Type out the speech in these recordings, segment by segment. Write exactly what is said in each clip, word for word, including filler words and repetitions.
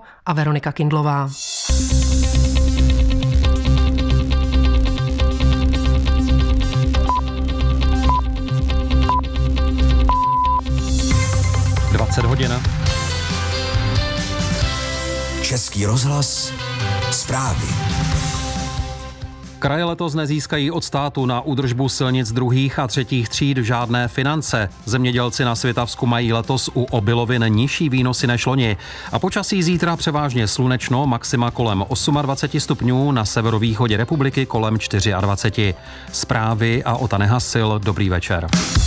a Veronika Kindlová. dvacet hodin. Český rozhlas, zprávy. Kraje letos nezískají od státu na údržbu silnic druhých a třetích tříd žádné finance. Zemědělci na Svitavsku mají letos u obilovin nižší výnosy než loni. A počasí zítra převážně slunečno, maxima kolem dvacet osm stupňů, na severovýchodě republiky kolem dvacet čtyři. Zprávy a Ota Nehasil, dobrý večer.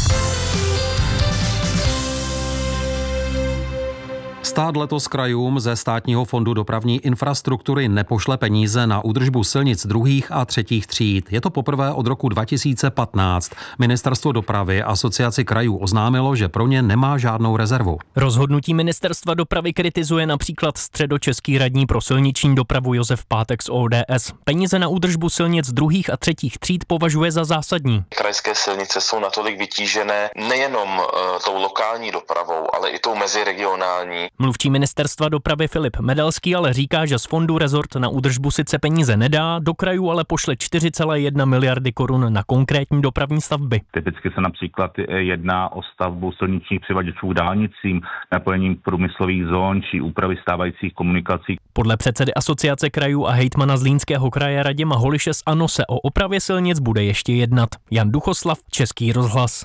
Stát letos krajům ze Státního fondu dopravní infrastruktury nepošle peníze na údržbu silnic druhých a třetích tříd. Je to poprvé od roku dva tisíce patnáct. Ministerstvo dopravy Asociaci krajů oznámilo, že pro ně nemá žádnou rezervu. Rozhodnutí Ministerstva dopravy kritizuje například středočeský radní pro silniční dopravu Josef Pátek z O D S. Peníze na údržbu silnic druhých a třetích tříd považuje za zásadní. Krajské silnice jsou natolik vytížené nejenom uh, tou lokální dopravou, ale i tou meziregionální. Mluvčí Ministerstva dopravy Filip Medelský ale říká, že z fondu rezort na údržbu sice peníze nedá, do krajů ale pošle čtyři celé jedna miliardy korun na konkrétní dopravní stavby. Typicky se například jedná o stavbu silničních přivaděčů dálnicím, napojením průmyslových zón či úpravy stávajících komunikací. Podle předsedy Asociace krajů a hejtmana Zlínského kraje Radima Holiše z ANO se o opravě silnic bude ještě jednat. Jan Duchoslav, Český rozhlas.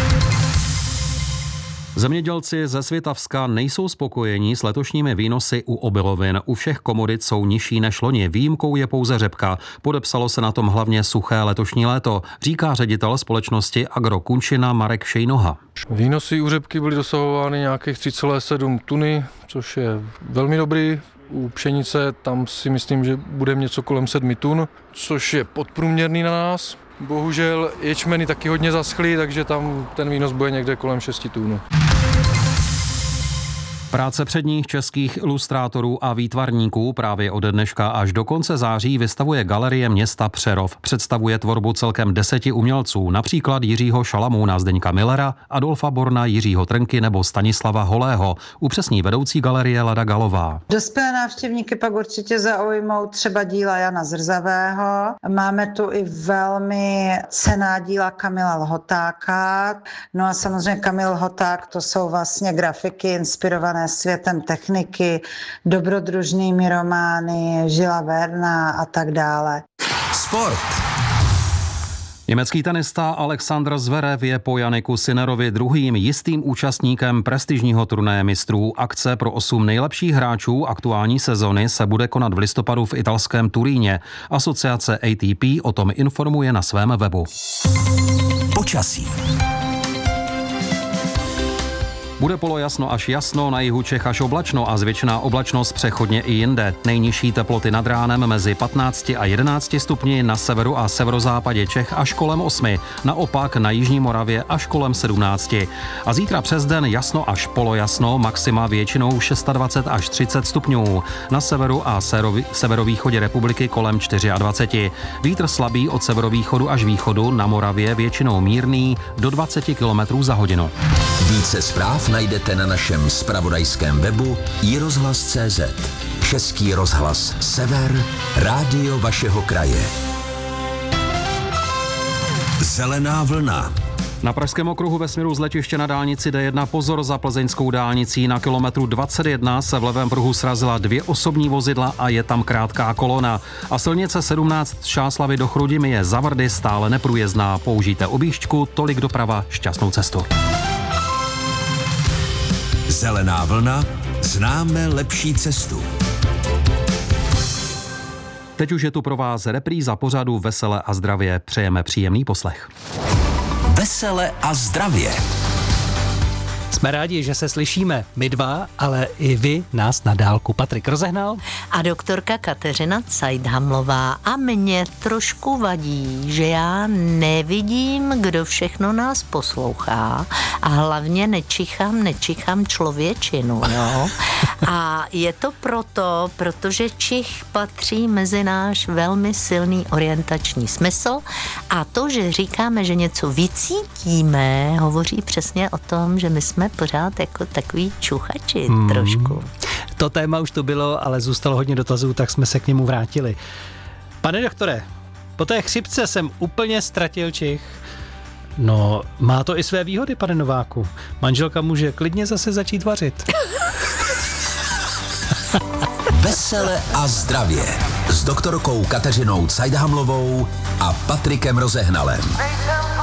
Zemědělci ze Svitavska nejsou spokojení s letošními výnosy u obilovin. U všech komodit jsou nižší než loni. Výjimkou je pouze řepka. Podepsalo se na tom hlavně suché letošní léto, říká ředitel společnosti Agro Kunčina Marek Šejnoha. Výnosy u řepky byly dosahovány nějakých tři celé sedm tuny, což je velmi dobrý. U pšenice tam si myslím, že bude něco kolem sedmi tun, což je podprůměrný na nás. Bohužel ječmeny taky hodně zaschly, takže tam ten výnos bude někde kolem šesti tun. Práce předních českých ilustrátorů a výtvarníků právě ode dneška až do konce září vystavuje Galerie města Přerov. Představuje tvorbu celkem deseti umělců, například Jiřího Šalamouna, Zdeňka Millera, Adolfa Borna, Jiřího Trnky nebo Stanislava Holého. Upřesní vedoucí galerie Lada Galová. Dospělé návštěvníky pak určitě zaujmou třeba díla Jana Zrzavého. Máme tu i velmi cenná díla Kamila Lhotáka. No a samozřejmě Kamil Lhoták, to jsou vlastně grafiky inspirované světem techniky, dobrodružnými romány, Žila Verna a tak dále. Sport. Německý tenista Alexander Zverev je po Janiku Sinnerovi druhým jistým účastníkem prestižního turnaje mistrů. Akce pro osm nejlepších hráčů aktuální sezony se bude konat v listopadu v italském Turíně. Asociace A T P o tom informuje na svém webu. Počasí. Bude polojasno až jasno, na jihu Čech až oblačno a zvětšená oblačnost přechodně i jinde. Nejnižší teploty nad ránem mezi patnácti a jedenácti stupni, na severu a severozápadě Čech až kolem osmi, naopak na jižní Moravě až kolem sedmnácti. A zítra přes den jasno až polojasno, maxima většinou dvacet šest až třicet stupňů. Na severu a severovýchodě republiky kolem dvacet čtyři. Vítr slabý od severovýchodu až východu, na Moravě většinou mírný do dvacet kilometrů za hodinu. Více zpráv najdete na našem zpravodajském webu i rozhlas tečka cé zet. Český rozhlas Sever, rádio vašeho kraje. Zelená vlna. Na pražském okruhu ve směru z letiště na dálnici D jedna pozor za plzeňskou dálnicí. Na kilometru dvacet jedna se v levém pruhu srazila dvě osobní vozidla a je tam krátká kolona. A silnice sedmnáct z Čáslavy do Chrudimi je za Vrdy stále neprůjezdná. Použijte objížďku, tolik doprava, šťastnou cestu. Zelená vlna, známe lepší cestu. Teď už je tu pro vás repríza pořadu Vesele a zdravě. Přejeme příjemný poslech. Vesele a zdravě. Jsme rádi, že se slyšíme my dva, ale i vy nás na dálku. Patrik Rozehnal a doktorka Kateřina Cajdhamlová. A mě trošku vadí, že já nevidím, kdo všechno nás poslouchá a hlavně nečichám, nečichám člověčinu, jo. A je to proto, protože čich patří mezi náš velmi silný orientační smysl a to, že říkáme, že něco vycítíme, hovoří přesně o tom, že my jsme pořád jako takový čuchači hmm. trošku. To téma už tu bylo, ale zůstalo hodně dotazů, tak jsme se k němu vrátili. Pane doktore, po té chřipce jsem úplně ztratil čich. No, má to i své výhody, pane Nováku. Manželka může klidně zase začít vařit. Vesele a zdravě s doktorkou Kateřinou Cajdhamlovou a Patrikem Rozehnalem.